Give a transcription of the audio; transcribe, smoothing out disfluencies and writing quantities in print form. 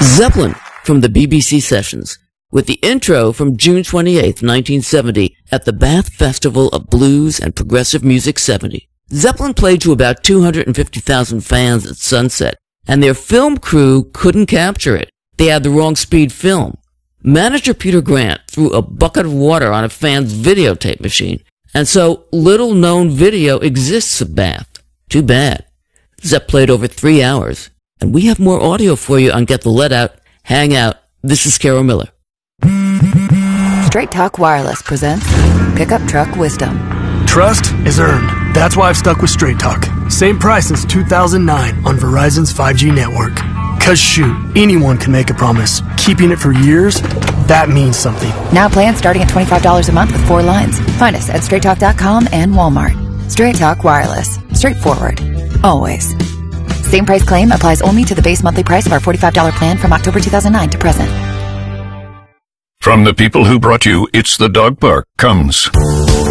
Zeppelin from the BBC Sessions, with the intro from June 28, 1970, at the Bath Festival of Blues and Progressive Music 70. Zeppelin played to about 250,000 fans at sunset, and their film crew couldn't capture it. They had the wrong speed film. Manager Peter Grant threw a bucket of water on a fan's videotape machine, and so little known video exists of Bath. Too bad. Zepp played over 3 hours, and we have more audio for you on Get the Lead Out. Hang out. This is Carol Miller. Straight Talk Wireless presents Pickup Truck Wisdom. Trust is earned. That's why I've stuck with Straight Talk. Same price since 2009 on Verizon's 5G network. Cause shoot, anyone can make a promise. Keeping it for years, that means something. Now plans starting at $25 a month with 4 lines. Find us at straighttalk.com and Walmart. Straight Talk Wireless. Straightforward. Always. Same price claim applies only to the base monthly price of our $45 plan from October 2009 to present. From the people who brought you It's the Dog Park comes